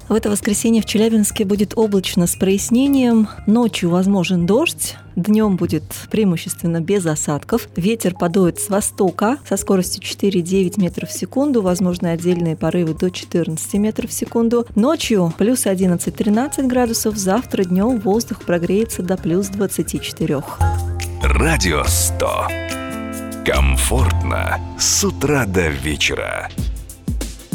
В это воскресенье в Челябинске будет облачно с прояснением. Ночью возможен дождь. Днем будет преимущественно без осадков. Ветер подует с востока со скоростью 4,9 метров в секунду. Возможны отдельные порывы до 14 метров в секунду. Ночью плюс 11-13 градусов. Завтра днем воздух прогреется до плюс 24. Радио 100. Комфортно с утра до вечера.